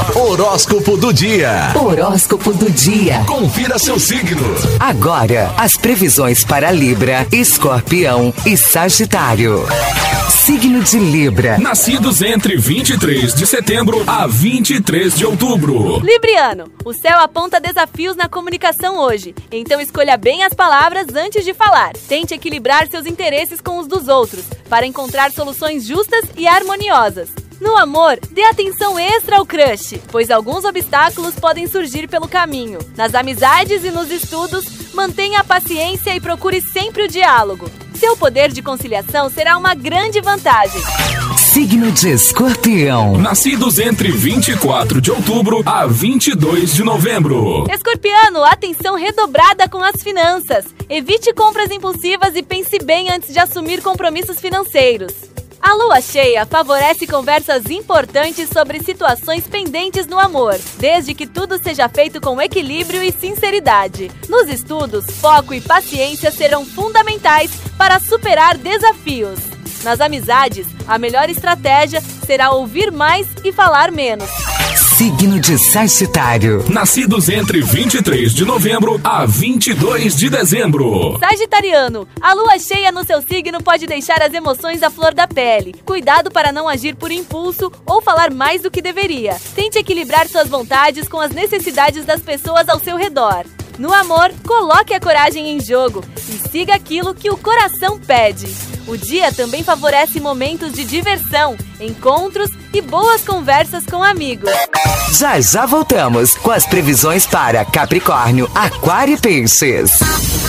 Horóscopo do dia. Horóscopo do dia. Confira seu signo. Agora, as previsões para Libra, Escorpião e Sagitário. Signo de Libra. Nascidos entre 23 de setembro a 23 de outubro. Libriano, o céu aponta desafios na comunicação hoje, então escolha bem as palavras antes de falar. Tente equilibrar seus interesses com os dos outros, para encontrar soluções justas e harmoniosas. No amor, dê atenção extra ao crush, pois alguns obstáculos podem surgir pelo caminho. Nas amizades e nos estudos, mantenha a paciência e procure sempre o diálogo. Seu poder de conciliação será uma grande vantagem. Signo de Escorpião. Nascidos entre 24 de outubro a 22 de novembro. Escorpiano, atenção redobrada com as finanças. Evite compras impulsivas e pense bem antes de assumir compromissos financeiros. A lua cheia favorece conversas importantes sobre situações pendentes no amor, desde que tudo seja feito com equilíbrio e sinceridade. Nos estudos, foco e paciência serão fundamentais para superar desafios. Nas amizades, a melhor estratégia será ouvir mais e falar menos. Signo de Sagitário. Nascidos entre 23 de novembro a 22 de dezembro. Sagitariano, a lua cheia no seu signo pode deixar as emoções à flor da pele. Cuidado para não agir por impulso ou falar mais do que deveria. Tente equilibrar suas vontades com as necessidades das pessoas ao seu redor. No amor, coloque a coragem em jogo e siga aquilo que o coração pede. O dia também favorece momentos de diversão, encontros e boas conversas com amigos. Já voltamos com as previsões para Capricórnio, Aquário e Peixes.